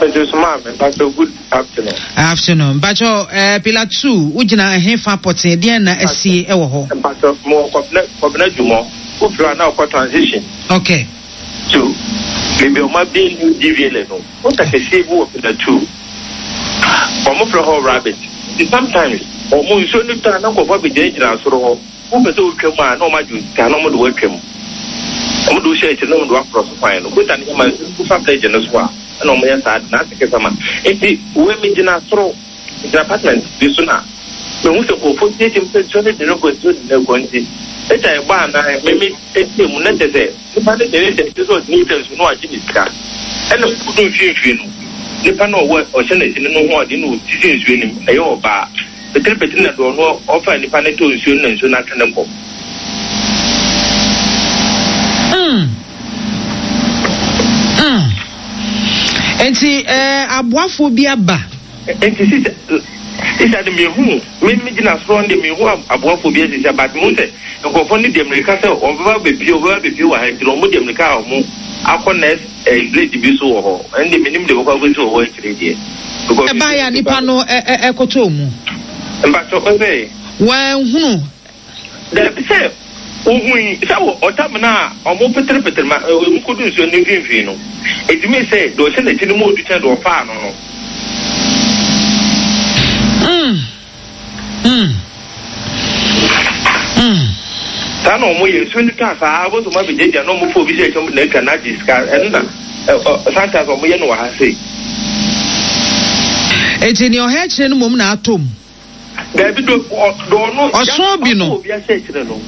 Good afternoon. Afternoon. Bacho, Pillar 2, Ujina, Hefa Potin, Diana, SC, Ewo. But more Cobna Jumo, who are now for transition. Okay. 2. Maybe my being DVL. What I can say more Pillar 2. Or more for whole rabbit. Sometimes, or more so little time of what we did as well. Who was so come on, no matter can almost work him. I'm going to say it's no one for fine. With an human who family as well. No me sad na take sama enti we me gina throw the apartment this na me hu se ko fo team se so ne no go to the go nti e tai ba na me enti mu na tete ni pa ne de so ni friends no a gini ska e no ku do fifi no ni pa no o se na tin no ho ade no ti fifi ni e yo ba the tripet na do no offer ni pa ne to nsuo na nsuo na tene ko Enti aboafo bi aba. Enti sisa de mehu me gina so de mehu aboafo bi sisa but mo se nkofo ni de America se obaba bebi wa ha tiro mo de America mo akonnect village bi so ho ende minim de bokwa go so ho kire die because ba ya nipa no ekoto mu mba to ebe wa hunu de se ohun sawo otamna omo petre ma mu kodu nso ne mfimfi no edime say do se na tini mo du ten do fa no no ta no mo yesu ni ta sa abo to ma be jeja no mo fo bi se chom na ka na diska enda santa so mo ye no wa ha sei ejini o he kire no mom na atom da bi do no oso bi no obi a se kire no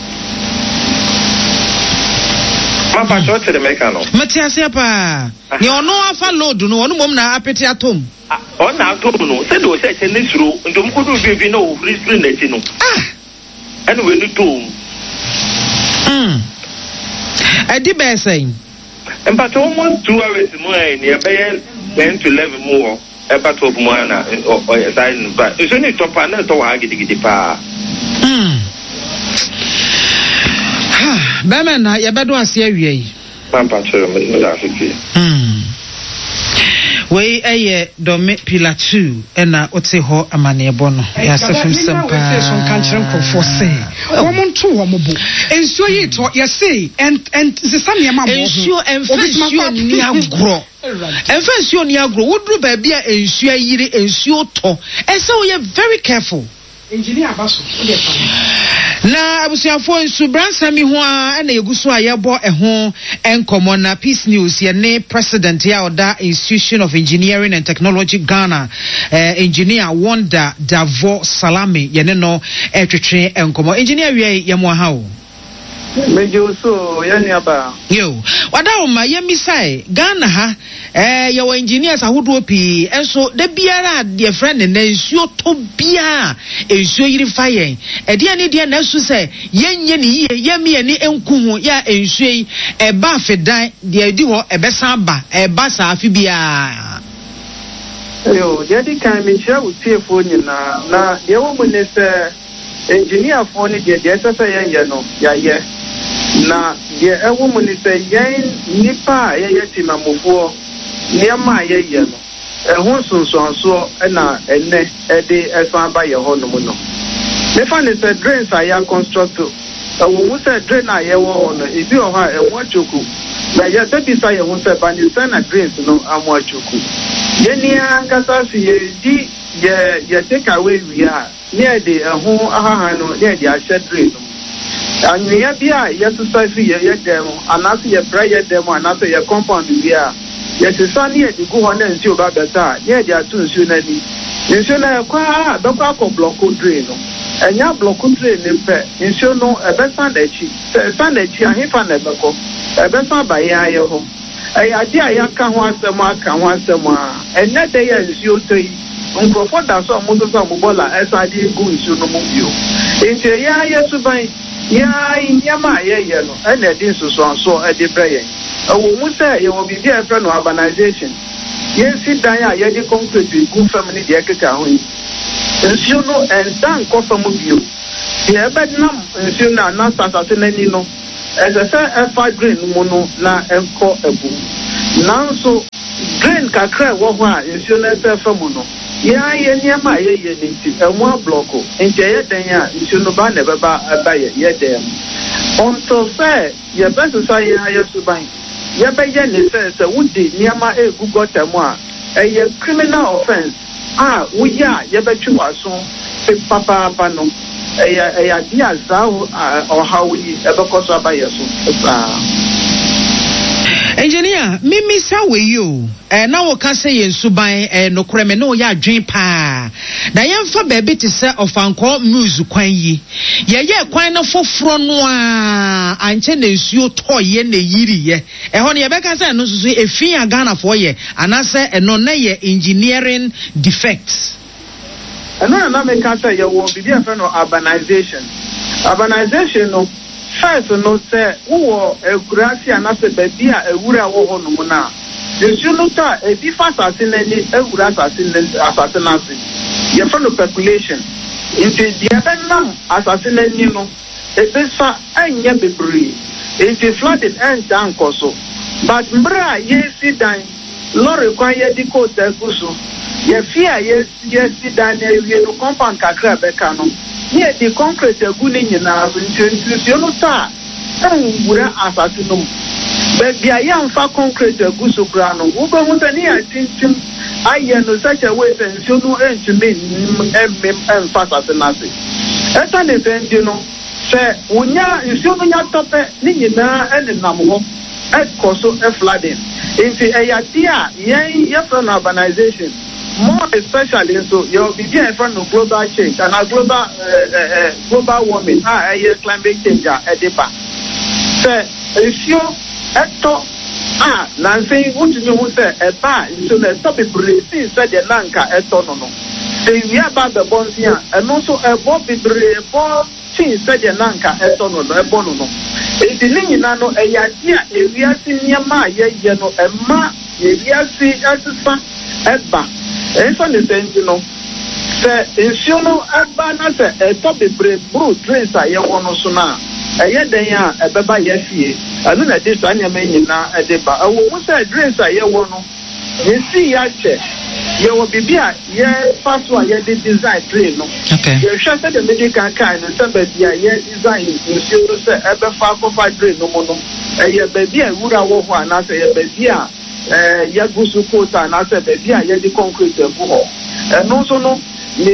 Mapa short the mechano. Matiasia pa. You know afa load no one mom na apeti atom. On na atom no. Say do say this ro. Ndom ko do bi no free screen net no. And we do to. Edi be say. But almost 2 hours more near 10 to 11 more. About of more na or sign but it's only top and to wa gidi pa. Bama na yebedo ase awie yi. Pampa chere me da afiki. We eye Dome Pillar 2 ena ote ho amanebo no. Ya sefim sempa. So kan kire nkofo say. Womonto wo mobo. Ensuo yi to ye say and sesa ne ma bo. Ensuo ni agro. Ensuo ni agro. Wodru ba bia ensuo yiri ensuo to. Ese wo ye very careful. Engineer Abaso na abusuafo nsubransa mi ho a na yeguso a yebo eho enkomo na Peace News ye ne president ya oda Institution of Engineering and Technology Ghana engineer Wonder Davo Salami ye ne no etwetwe enkomo engineer wie ye mo ha o mejo so ya ni aba yo wada o ma ye misai Ghana ha ye wo engineers ahodo pi enso de biara de friend na nsuo to bia ensuo yiri fayen e de ani de na su se yenye ni ye yemi ni enku ho ya ensuo yi e ba fedan de adi ho e besa ba e ba sa afi bia yo de di kan mi sha utiefo nyina na ye wo mu ne se engineer for ni de sese ye no ya ye na de ewo mu ni se yen nipa ye timamofo niama ye no ehun sunsunso na enne ede esan ba ye ho no mu no me fa ni se drains aya construct ewo mu se drain aye wo no ebi o ha ewo choku na ye de bi sa ye hu se ba ni se na drains no amo choku ye ni ankasa si ye di ye take away we are near the ehun aha no near the ashed drain no anwia bia yesusa fi ye dem anase ye prayer dem anase ye compound bia yesusa ne ye go ho na nsi oba beta ye dia tu nsu na ni nsu na kwa be kwa ko block drain no enya block drain ne pe nsu no ebesa na chi sa na chi ahefa na beko ebesa ba ye aye ho ade aya ka ho asem aka ho asem a enya de ye nsu otoyi nkrofo da so mo so mo bola esa de go nsu no mo bio enti ya yesu ban ya inyama ye no ene din so e de prayer awu musa ye wo bibia e friend urbanization ye si dan ya ye de concrete go family de keka ho yi nsu no endan ko famu bio ye bednam nsu na sasase nani no ese se e fa green mu no na enko ebu nanso drain kakra wo ho a nsuo na sefa mu no ya ye niama ye nti emu blocko nti ye den a nsuo no ba na beba aba ye dem until say ye best say ye suban ye be ye ne say wudi niama egu temu a a criminal offense we ya ye be twi waso pe papa no dia za or how we ebe koso aba ye so engineer mimi sa we you na wo ka say yensuban no kreme no ya adwen pa na yemfa baabi te se ofanko news kwan yi ye kwan na foforo no a anche na nsuo toye na yiriye ho ne ye beka say no susu efin agana fo ye anase eno na ye engineering defects na me ka say ye wo bibi afa no urbanization no first no say wo ekurasi anase baby a ewura wo ho no mu na nsuo no ta ebi fasase na ni ewura asase na se ye fa no population into the benam asase na ni no ebesa anya bebre into flooded and down koso but mbra ye si dan lorry kwan ye di ko ta kuso ye fia ye si dan e wie no compound kakra beka no ye di concrete egu ni nyina nsuo no ta wura asase no but bia ya mfa concrete egu so kra no wo be hu tani ya tintim aye no such a way nsuo no entime mfa asase na se eta ne fendi no se wonya nsuo no nya tope ni nyina enenam ho ekoso flooding inti eyatia ye from urbanization more especially so you'll be there from the global change and a global warming climate change edipa say if you eto nansi wuntumi hu say eba so na stop bresi say the nanka eto no say we about the bonsia and also ebo bibre ebo tin say the nanka eto no ebo no edi nyina no eyadia ewiase nyama ye no ema ewiase asesa eba esa ne senti no se nsuo no aba na se eto bebre bru trace aye wono so na eye den a ebeba ye fie anu na de sa nyama nyina edeba awo mu se trace aye wono yesi ya che ye wo bibia ye paso a ye de design train no ye hwe se de medical car no se ba bia ye design nsuo no se ebefa kofa train no mo no eye ba bia wura wo ho ana se ye ba bia ya gusu kota na se baby a ya di concrete bu ho no so no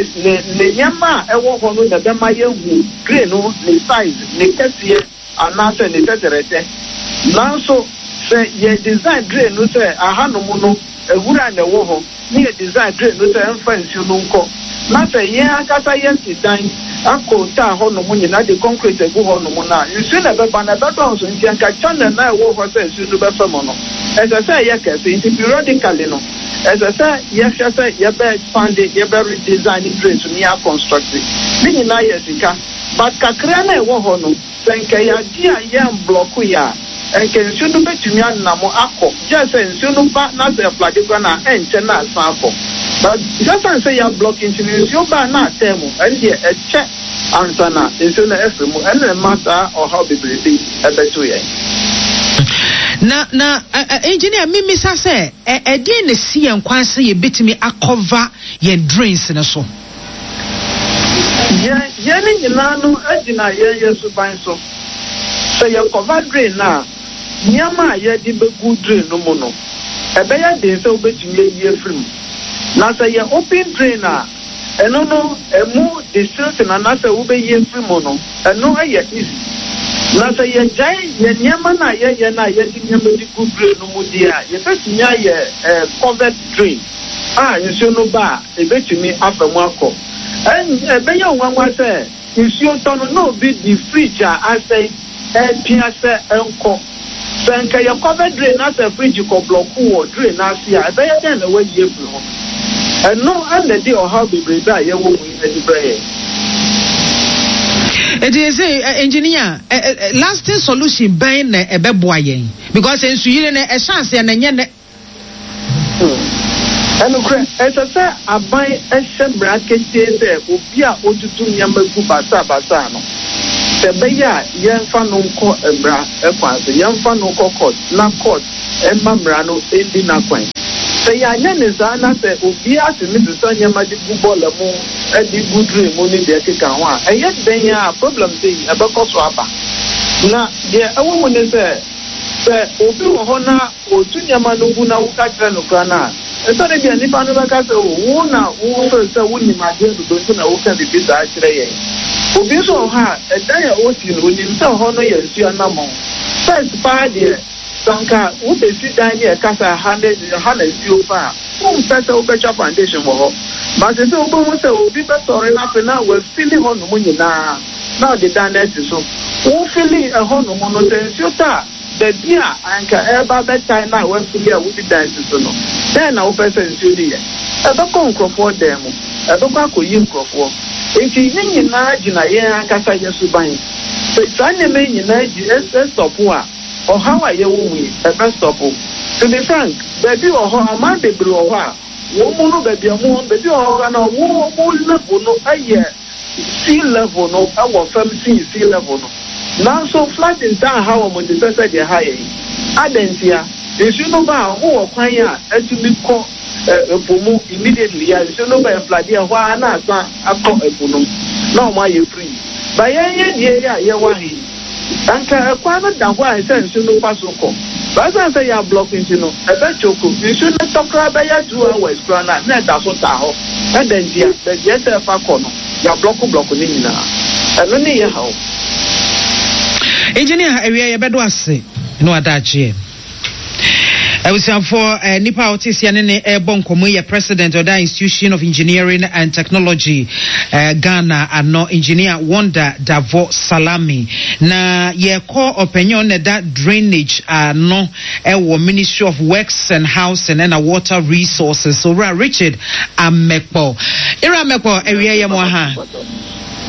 le nyama e wo ho no na be ma ya hu green no le size le kese ana se le teterete na so se ye design green no se aha no mu no ewura na wo ho ni ye design green no se enfa nsu no nko na se ye akasa ye design akota ho no mu ni na de concrete bu ho no mu na nsu na be ba na be don so nti anka channel na wo ho se nsu no be fa mo no as I say, yes, periodically, no. As I say, yes, you better expand it, you better redesign it to near constructive. Meaning, yes, but Kakrana Wohono, then Kaya Yam Blockuya, and can soon be to me and Namo Ako, just and soon back not a Fladigana and Chena sample. But just as say you're blocking to me, you better not tell me, and here a check answer now, in soon as and a matter or how be a better. Na engineer mimi sa say e na si enkwanse ye betimi akova ye drains na so ye ni nyina no agina ye so ban so say ye cover drain na nyama ye di begu drain no mo no e be ya de se obetimi ye free na say ye open drain na eno no emu district na na say ube ye free mo no eno ye easy na say ye jai ye nyama na ye na ye di nyama di good drain no mu dia ye fetinya ye covered drain nsuo no ba e betumi afamu akọ be ye onwanwa say nsuo to no be the fridge asay pia say enko sanka ye covered drain na say fridge ko block wo drain na sia be ye den na we ye fru ho no and the or how be break ye wo mu e break. It is engineer lasting solution buying a beboyen because in Sweden a chance and yen. And as I say, I buy a shem bracket there, Ubia Otutum Yamaku Basano. The Baya, young Fanunco and Bra, a young Fanuco court, not court, and Mamrano, Indi Naquan. Say Yanizana said, Ubia to Mrs. Sonia Madibubola Moon, and the good dream only the Kikawa. And yet, they are problems about Koswaba. Now, a woman is there. Obi Hona, or Tunyamanuguna, Ukana. And so they be an Ipanaka, Wona, who first wouldn't imagine to do to open the pizza actually. Obi so hard, a day ocean with himself honor your Sianamo. First, party. Sanka, who they sit down here, Casa 100 few far. Who better better foundation for her. But the Obo will be better enough now. We're feeling on the money now. Now the done that is so. Who feeling a honor monotensiota? The dear anchor ever bedtime now when to hear with the dances. Then our person is really a doctor for them. A doctor you for. If you imagine a year, Casa Yasubai. So it's only in stop war. Or how are you a best of all? To be frank, baby or how man they blow her. Woman, baby, or baby or no level, no, a year. Sea level, no, our family sea level. Now, so flat in town, how am I the best at the high? I didn't hear. If you know about who are crying, actually call a pomo immediately, as you know by a flat here, why not? I call a pono. Now, why you free? By yeah, Anka kwano da ho a sense no paso ko. Ba san say ya blocking no. E be choko. You should not talk about ya 2 hours krana na da so ta ho. And then dia, the jet fa ko no. Ya block ni nyina. Eno ni ye ha. Engineer area ye bedo ase. No adache. I was for Nipa Otisia Nene Airborne Komuya President of the Institution of Engineering and Technology Ghana and no engineer Wanda Davo Salami. Na ye call opinion that drainage no Ministry of Works and Housing and Water Resources. So Richard Amekpo. Ira Amekpo area yamwaha.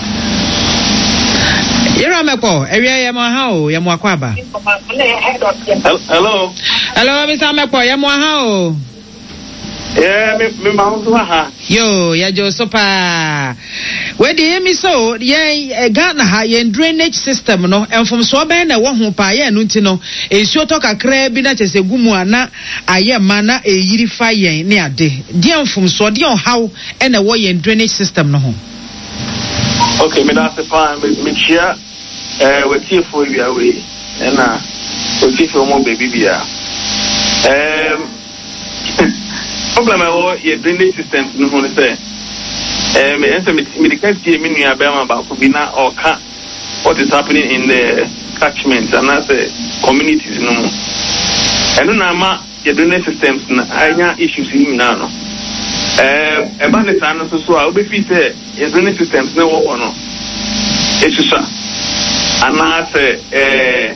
Yeramepo, area Yamahao, Yamakwaba. Hello. Hello, Mr. Mepo, Yamahao. Yeah, me Maha. Yo, Yajo Sopa. Where the Emi so, yeah, Ghana ha yen drainage system, no, and from Swabena, one who pay and Untino, a short talk a crab in that is a gumuana, I am mana a yirify near de. Dion from Swadion how and a way in drainage system, no. Okay, me that's the fine, me share. We're here for you away, and we're here for more baby beer. Problem about your drainage systems, no one say. Me answer me the case here, meaning about Kubina or what is happening in the catchments and as communities, no more. And then I'm your drainage systems, I have issues in now. About the time, so I'll be fit your drainage systems, no one, no. It's just. And I say,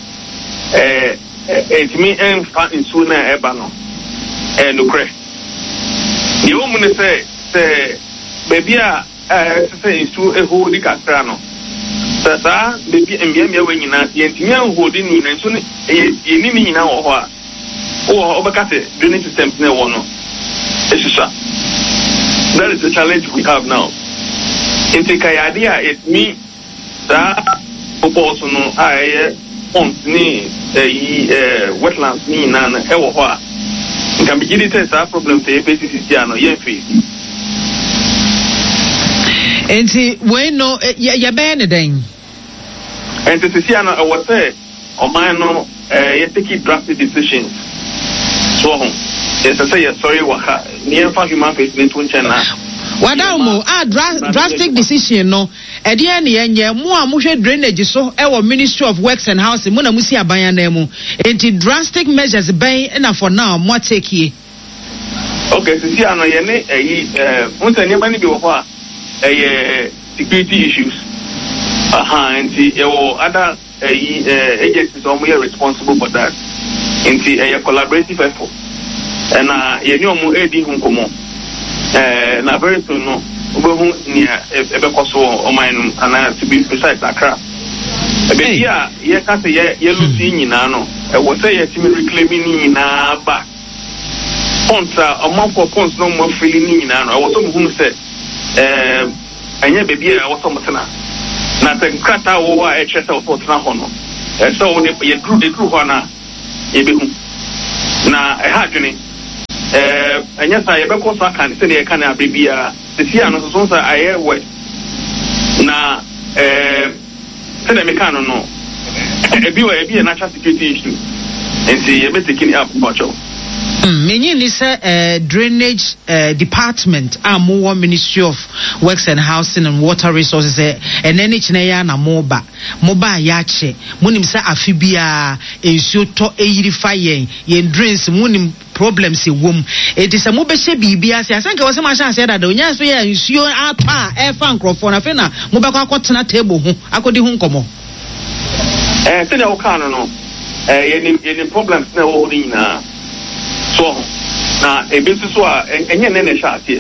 it's me and fat in sooner ebano. And the crack. The woman say, baby, say, it's to a holy castrano. Sasa, baby, and be when you're not yet young holding you and soon you need me now or what? Or overcate, drainage systems no one. It's just that is the challenge we have now. It's a idea, it's me that. Also, no, I want me wetlands me nan ewa. Can be getting a problem to a basis is Jano, Yefi. And see, when no, ya beneding. And to see, I was say, or mine no, you take drastic decisions. So, yes, I say, sorry, waka, near human face, in China. Wadamo drastic decision no ediane yenye mu amuhwe drainage so ewo Ministry of Works and Housing mu na musi aban na mu enti drastic measures ben na for now mo take here. Okay, so see ano ye ne untani mani bi wo ho a security issues enti ewo other agencies are more responsible for that enti collaborative effort and ye ni omo edi hu komo na very soon no obehu nia ebekoso o mine and to be precise Accra ebe dia ye ka say ye lusi nyina no e wo say ye timi reclaiming nyina back ponts amount for ponts no more freely nyina no e wo so mu say anya baby e wo so mutena na tenkata wo wa e chese wo tena ho no so wo ye group ho na ye behu na e ha dwene ɛnyɛ saa yɛbɛkɔ so aka ne sɛdeɛ yɛka ne aberɛ biara sisi a no so so ayɛ wɛ na sɛdeɛ meka no ebi yɛ national security issue nti yɛbɛteki ne up bɔkyɛw menyi ni sɛ drainage department a mowɔ Ministry of Works and Housing and Water Resources ɛnɛ ne kyena yɛ na moba yɛakyɛ monim sɛ afe biara nsuo tɔ ɛyiri fa yɛn drains monim problems ɛwom ɛti sɛ mobɛhyɛ biribi ase asɛnka wɔ sɛ mahyɛ aseɛ dada onya so yɛ nsuo atɔ a ɛfa nkurɔfoɔ no afei na mobɛkɔ akɔtena table ho akɔdi ho nkɔmmɔ sɛdeɛ wokaa no yɛnim problems na ɛwɔ hɔ no nyinaa so na ebi nso so a enye ne hyɛ aseɛ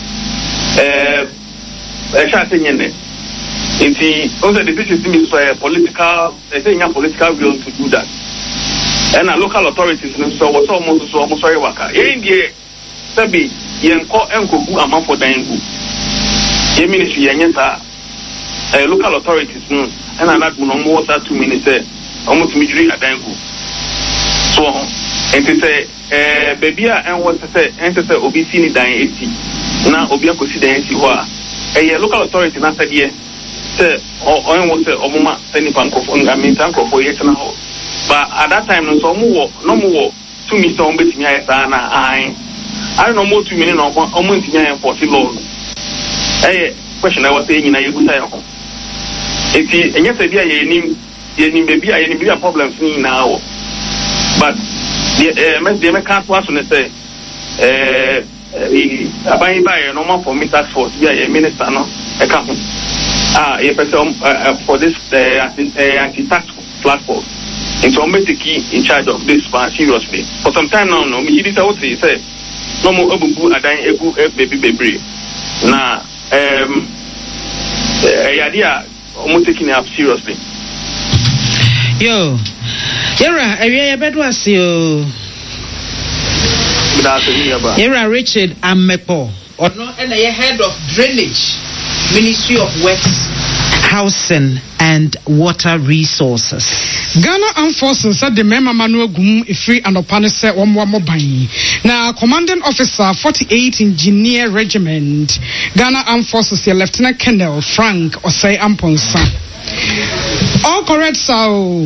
hyɛ aseɛ nye ne nti also the decision seems so political political will to do that and local authorities no so what's almost sorry waka yɛn deɛ sɛbi yɛnkɔ nkogu amanfo dan gu yɛn ministry yɛnyɛ saa local authorities no ɛna anadu no ɔmo wɔ saa 2 minutes ɔmo tumi dwiri adan gu so nti sɛ baby a ɛnwɔ sɛ obi si ni dan eti na obi akosi dan eti hɔ a ɛyɛ local authority na sɛdeɛ sɛ ɔnwɔ sɛ ɔmoma sɛ nipa nkɔfo ngaminta nkɔfo yɛ tena hɔ but at that time no so ɔmo wɔ tumi sɛ ɔmo betumi ayɛ saa na ahan ayɛ na ɔmo tumi na ɔmo ntumi ayɛ 40 law ɛyɛ question ɛwɔ sɛ nyina yɛbusa yɛ ho eti ɛnyɛ sɛ bi a yɛnim baby a problems ni nyinaa wɔ but the meka to aso ne sɛ aban ba yɛ normal for task force bi a yɛ minister no ɛka ho yɛpɛ sɛ for this anti-tax platform nti ɔmo bɛteki in charge of this seriously for some time now no megye di sɛ wote sɛ na ɔmo abubu adan egu bebi bebree na ɛyɛ ade a ɔmo taking it up seriously yo Yera, area bedu asio. Yera Richard Amepo. Ono ena ye head of drainage, Ministry of Works, Housing and Water Resources. Ghana Armed Forces said the member Manuel Gum free and opane se wamwa mobai. Now commanding officer 48 Engineer Regiment, Ghana Armed Forces Lieutenant Colonel Frank Osei Amponsa. All correct, so.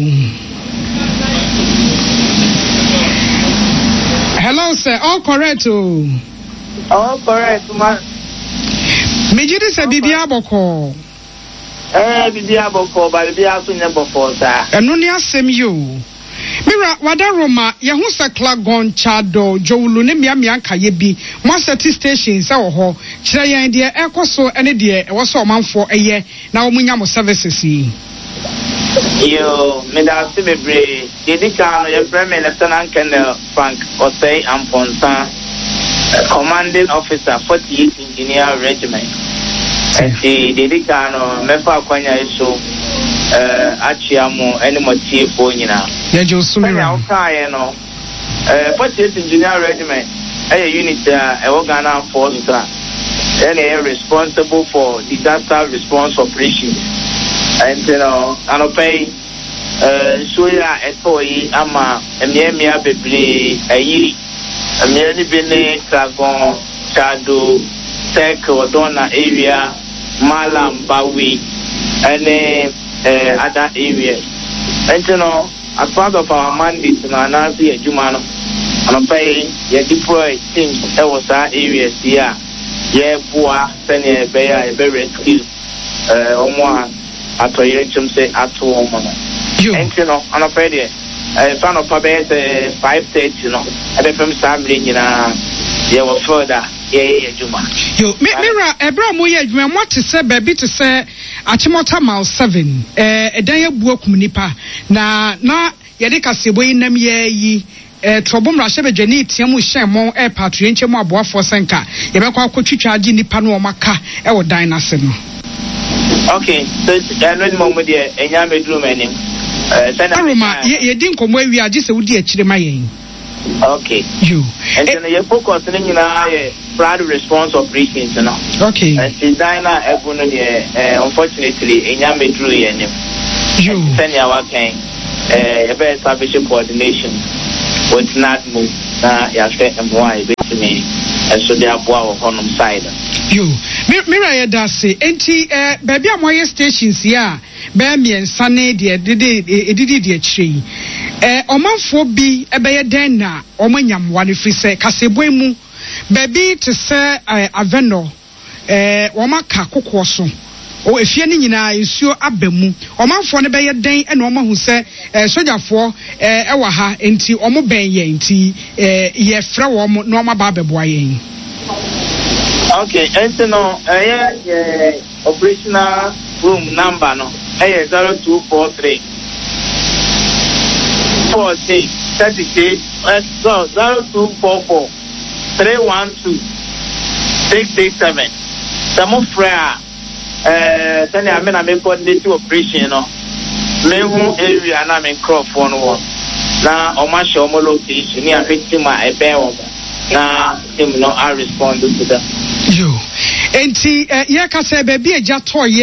Hello, sir. All correct, All correct, ma. Mijidi se bibia boko. Bibia boko, but bibia sunya boko, sir. Enu ni asem yo. Mira, wada Roma, yahu se klagon chado, jowulu ne miamia kaye bi, mo seti station se wo ho, kire yan de ekoso ene de wo so omanfo eye, na omunya mo services yi. Yo, me da se bebre, dedika no ye frame Lieutenant Colonel Frank Osei Amponsa, commanding officer 48 Engineer Regiment. Enti dedika no mefa kwanya iso achiamo ene motiefo nyina. Ya jo sumira. Ya ukaye no 48 Engineer Regiment unit Ghana Force and responsible for disaster response operations. And pay so ya etoyi ama emia bebre ayi emiani bene Kragon Chado Tek Odona area Malam Bawi and other areas. And as part of our mandate to announce a Jumano and pay deploy teams was our areas here. Poor senior bear a very rescue at say at home. And on a fair son of Pabes 5:30, at the film family, there was further. Juma. Yo, Mira, Ebramoya, you want to say, baby, to say, Achimota Mile 7, a day of work munipa. Na, Yadika Sibu in them ye. Trobum Rashebe Jenny, Tiamu Shamo, a patriarch, more boy for Senka. Yabaka could charge in the Panomaka, our dynasty. Okay, so I know the moment there, and Yame Drumaning. Aroma, ye didn't come where we are just a woody at Chidemaye. Okay. You. And then you focus on flood response operations. Okay. And designer, unfortunately, in Yame Drew, you send your working, a very establishing coordination. What's not move? Yahwɛ mmoa ebetumi ɛso de aboa wɔ hɔnom side. Yo, mira yɛ da se enti baabi a moyɛ stations yi a bɛyɛ mmiɛnsa ne deɛ edidi deɛ kyerɛ yi ɔmanfoɔ bi ɛbɛyɛ dɛn na ɔmo nyamwa ne firi sɛ kasebɔn mu baabi te sɛ aveno wɔn aka kokoɔ so o efie ne nyinaa nsuo aba mu ɔmanfoɔ ne bɛyɛ dɛn ɛna ɔmo ahu sɛ sogyafoɔ ɛwɔ ha enti ɔmo bɛn yɛn enti yɛfrɛ wɔn na ɔmo aba abɛboa yɛn. Okay, and no, operational room number no, 0243 46 38 0244 312 667. Some prayer, then I mean, I make coordinated operation, no, Lehu area, and I'm in Crawford. Now, on my show, my location, near victim, I bear na him no I respond to that. Yo, enti yɛ kasa baabi agya tɔ